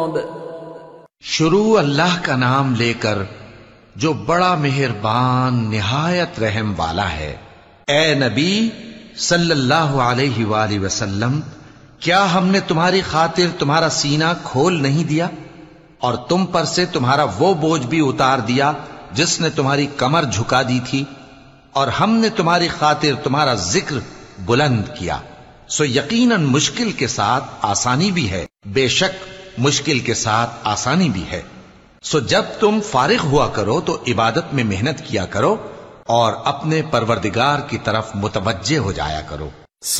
शुरू अल्लाह का नाम लेकर जो बड़ा मेहरबान निहायत रहम वाला है। ए नबी सल्लल्लाहु अलैहि वालैहि वसल्लम, क्या हमने तुम्हारी खातिर तुम्हारा सीना खोल नहीं दिया और तुम पर से तुम्हारा वो बोझ भी उतार दिया जिसने तुम्हारी कमर झुका दी थी, और हमने तुम्हारी खातिर तुम्हारा जिक्र बुलंद किया। सो यकीनन मुश्किल के साथ आसानी भी है, बेशक मुश्किल के साथ आसानी भी है। सो जब तुम फारिग हुआ करो तो इबादत में मेहनत किया करो और अपने परवरदिगार की तरफ मुतवज्जे हो जाया करो।